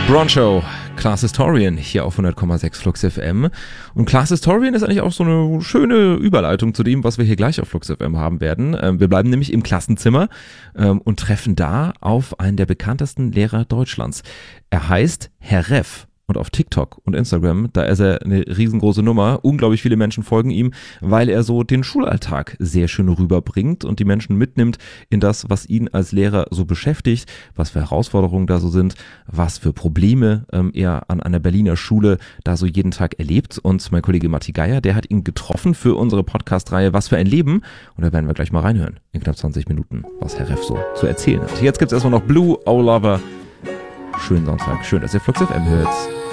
Broncho, Class Historian hier auf 100,6 Flux FM. Und Class Historian ist eigentlich auch so eine schöne Überleitung zu dem, was wir hier gleich auf Flux FM haben werden. Wir bleiben nämlich im Klassenzimmer und treffen da auf einen der bekanntesten Lehrer Deutschlands. Er heißt Herr Reff. Und auf TikTok und Instagram, da ist er eine riesengroße Nummer. Unglaublich viele Menschen folgen ihm, weil er so den Schulalltag sehr schön rüberbringt und die Menschen mitnimmt in das, was ihn als Lehrer so beschäftigt, was für Herausforderungen da so sind, was für Probleme er an einer Berliner Schule da so jeden Tag erlebt. Und mein Kollege Matti Geier, der hat ihn getroffen für unsere Podcast-Reihe Was für ein Leben. Und da werden wir gleich mal reinhören, in knapp 20 Minuten, was Herr Reff so zu erzählen hat. Jetzt gibt es erstmal noch Blue, Oh Lover. Schönen Sonntag, schön, dass ihr Flux FM hört.